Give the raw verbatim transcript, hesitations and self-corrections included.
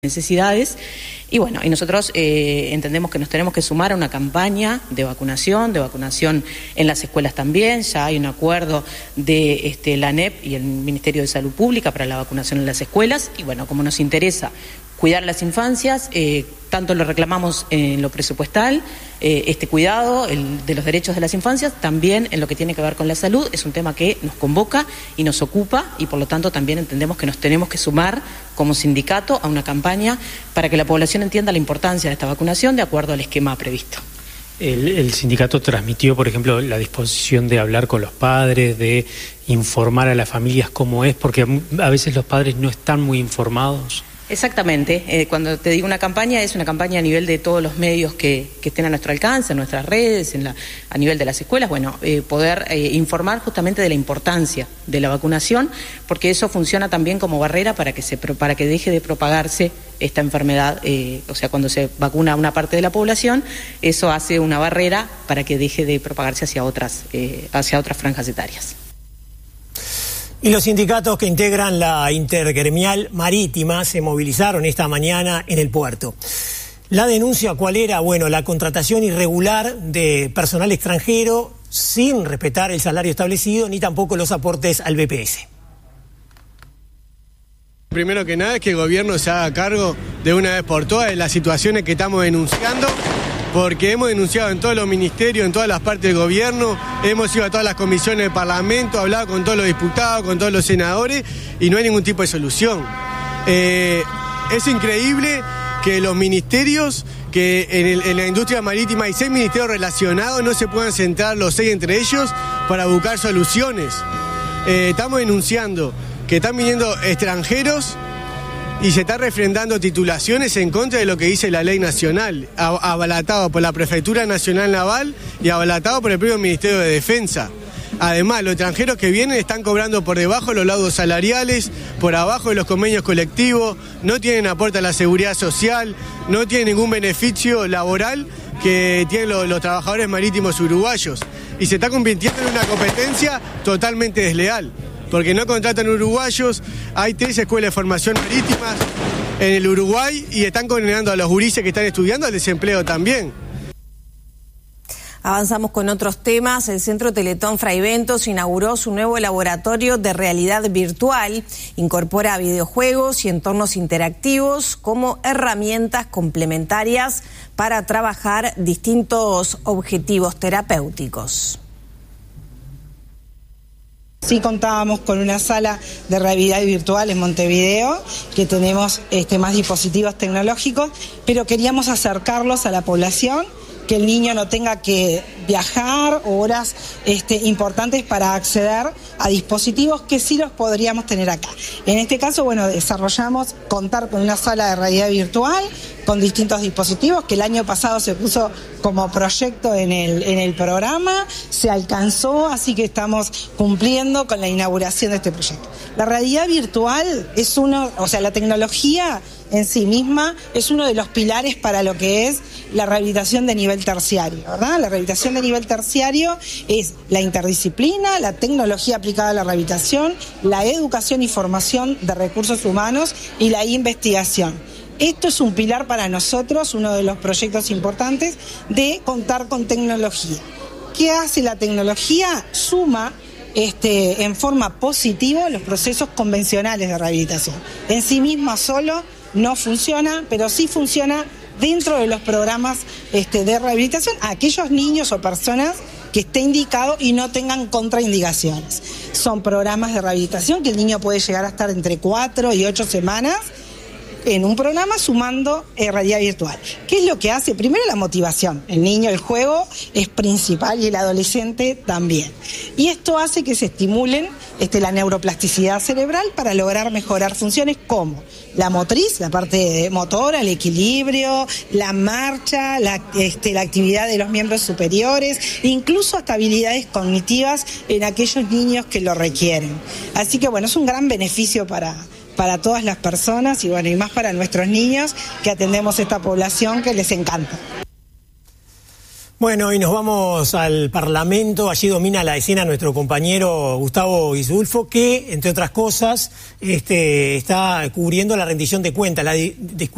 necesidades. Y bueno, y nosotros eh, entendemos que nos tenemos que sumar a una campaña de vacunación, de vacunación en las escuelas también. Ya hay un acuerdo de este, la A N E P y el Ministerio de Salud Pública para la vacunación en las escuelas. Y bueno, como nos interesa cuidar las infancias, eh, tanto lo reclamamos en lo presupuestal, eh, este cuidado el, de los derechos de las infancias, también en lo que tiene que ver con la salud. Es un tema que nos convoca y nos ocupa, y por lo tanto también entendemos que nos tenemos que sumar como sindicato a una campaña para que la población entienda la importancia de esta vacunación de acuerdo al esquema previsto. El, el sindicato transmitió, por ejemplo, la disposición de hablar con los padres, de informar a las familias cómo es, porque a veces los padres no están muy informados. Exactamente, eh, cuando te digo una campaña, es una campaña a nivel de todos los medios que, que estén a nuestro alcance, en nuestras redes, en la, a nivel de las escuelas, bueno, eh, poder eh, informar justamente de la importancia de la vacunación, porque eso funciona también como barrera para que, se, para que deje de propagarse esta enfermedad, eh, o sea, cuando se vacuna a una parte de la población, eso hace una barrera para que deje de propagarse hacia otras, eh, hacia otras franjas etarias. Y los sindicatos que integran la Intergremial Marítima se movilizaron esta mañana en el puerto. La denuncia, ¿cuál era? Bueno, la contratación irregular de personal extranjero sin respetar el salario establecido ni tampoco los aportes al B P S. Primero que nada es que el gobierno se haga cargo de una vez por todas de las situaciones que estamos denunciando, porque hemos denunciado en todos los ministerios, en todas las partes del gobierno, hemos ido a todas las comisiones del Parlamento, hablado con todos los diputados, con todos los senadores, y no hay ningún tipo de solución. Eh, es increíble que los ministerios, que en, el, en la industria marítima hay seis ministerios relacionados, no se puedan sentar los seis entre ellos para buscar soluciones. Eh, estamos denunciando que están viniendo extranjeros y se está refrendando titulaciones en contra de lo que dice la ley nacional, abalatado por la Prefectura Nacional Naval y abalatado por el propio Ministerio de Defensa. Además, los extranjeros que vienen están cobrando por debajo de los laudos salariales, por abajo de los convenios colectivos, no tienen aporte a la seguridad social, no tienen ningún beneficio laboral que tienen los, los trabajadores marítimos uruguayos. Y se está convirtiendo en una competencia totalmente desleal, porque no contratan uruguayos. Hay tres escuelas de formación marítimas en el Uruguay y están condenando a los gurises que están estudiando al desempleo también. Avanzamos con otros temas. El Centro Teletón Fray Bentos inauguró su nuevo laboratorio de realidad virtual. Incorpora videojuegos y entornos interactivos como herramientas complementarias para trabajar distintos objetivos terapéuticos. Sí, contábamos con una sala de realidad virtual en Montevideo, que tenemos este, más dispositivos tecnológicos, pero queríamos acercarlos a la población, que el niño no tenga que viajar horas este, importantes para acceder a dispositivos que sí los podríamos tener acá. En este caso, bueno, desarrollamos contar con una sala de realidad virtual, con distintos dispositivos, que el año pasado se puso como proyecto en el, en el programa, se alcanzó, así que estamos cumpliendo con la inauguración de este proyecto. La realidad virtual es uno, o sea, la tecnología en sí misma es uno de los pilares para lo que es la rehabilitación de nivel terciario, ¿verdad? La rehabilitación de nivel terciario es la interdisciplina, la tecnología aplicada a la rehabilitación, la educación y formación de recursos humanos y la investigación. Esto es un pilar para nosotros, uno de los proyectos importantes de contar con tecnología. ¿Qué hace la tecnología? Suma este, en forma positiva los procesos convencionales de rehabilitación. En sí misma solo no funciona, pero sí funciona dentro de los programas este, de rehabilitación a aquellos niños o personas que esté indicado y no tengan contraindicaciones. Son programas de rehabilitación que el niño puede llegar a estar entre cuatro y ocho semanas en un programa sumando eh, realidad virtual. ¿Qué es lo que hace? Primero, la motivación. El niño, el juego es principal y el adolescente también. Y esto hace que se estimulen este, la neuroplasticidad cerebral para lograr mejorar funciones como la motriz, la parte motora, el equilibrio, la marcha, la, este, la actividad de los miembros superiores, incluso hasta habilidades cognitivas en aquellos niños que lo requieren. Así que bueno, es un gran beneficio para... para todas las personas y bueno, y más para nuestros niños que atendemos esta población que les encanta. Bueno, y nos vamos al Parlamento. Allí domina la escena nuestro compañero Gustavo Isulfo, que, entre otras cosas, este, está cubriendo la rendición de cuentas, la discusión